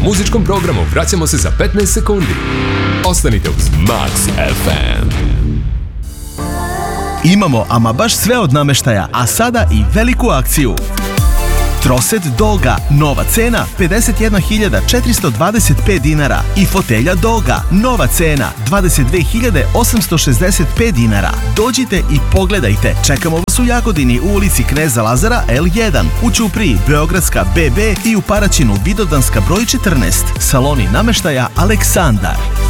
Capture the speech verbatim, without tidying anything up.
Muzičkom programu vraćamo se za petnaest sekundi. Ostanite uz Max ef em. Imamo ama baš sve od namještaja, a sada i veliku akciju. Troset Doga, nova cena pedeset jedna hiljada četiristo dvadeset pet dinara i fotelja Doga, nova cena dvadeset dve hiljade osamsto šezdeset pet dinara. Dođite i pogledajte. Čekamo vas u Jagodini u ulici Kneza Lazara el jedan, u Ćupriji Beogradska be be i u Paraćinu Vidovdanska broj četrnaest. Saloni namještaja Aleksandar.